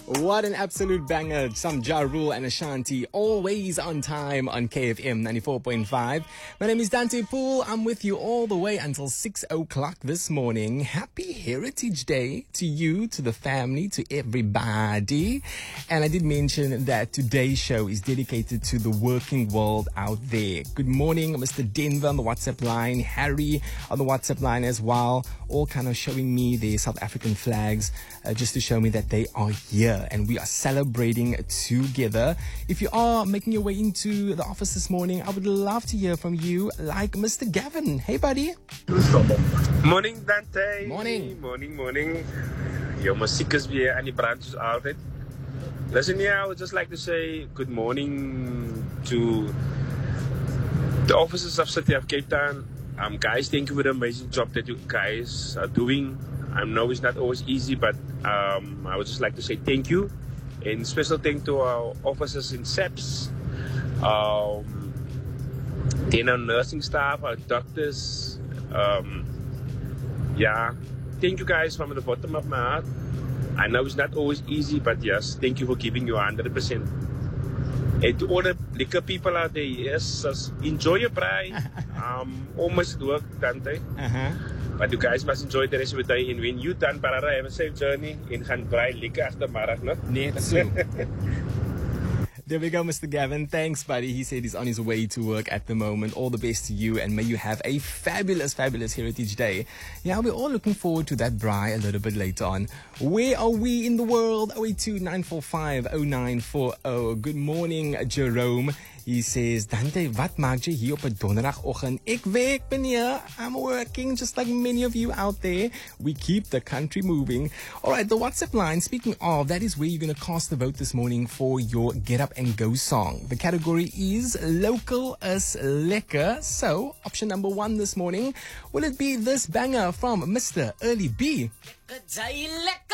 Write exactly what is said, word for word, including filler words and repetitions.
What an absolute banger. Some Ja Rule and Ashanti, always on time on K F M ninety-four point five. My name is Dante Poole. I'm with you all the way until six o'clock this morning. Happy Heritage Day to you, to the family, to everybody. And I did mention that today's show is dedicated to the working world out there. Good morning, Mister Denver on the WhatsApp line, Harry on the WhatsApp line as well, all kind of showing me their South African flags uh, just to show me that they are here and we are celebrating together. If you are making your way into the office this morning, I would love to hear from you, like Mister Gavin. Hey, buddy. Morning, Dante. Morning. Morning, morning. Your music is weer aan die brand soos altyd. Listen, yeah, I would just like to say good morning to the officers of City of Cape Town. Um, guys, thank you for the amazing job that you guys are doing. I know it's not always easy, but um, I would just like to say thank you. And special thank to our officers in S E P S, um, then our nursing staff, our doctors. Um, yeah, thank you guys from the bottom of my heart. I know it's not always easy, but yes, thank you for giving your one hundred percent. And to all the liquor people out there, yes, just enjoy your braai. um, almost work, Dante. Uh-huh. But you guys must enjoy the rest of the day. And when you done, Parara, have a safe journey. En gaan braai lekker agtermiddag, no? Net so. There we go, Mister Gavin. Thanks, buddy. He said he's on his way to work at the moment. All the best to you, and may you have a fabulous, fabulous Heritage Day. Yeah, we're all looking forward to that braai a little bit later on. Where are we in the world? oh eight two, nine four five, oh nine four oh. Good morning, Jerome. He says, Dante, wat maak jy hier op 'n donderdagoggend? Ek werk, meneer. I'm working just like many of you out there. We keep the country moving. All right, the WhatsApp line, speaking of, that is where you're going to cast the vote this morning for your Get Up and Go song. The category is Local is Lekker. So, option number one this morning, will it be this banger from Mister Early B? Lekker, jy lekker.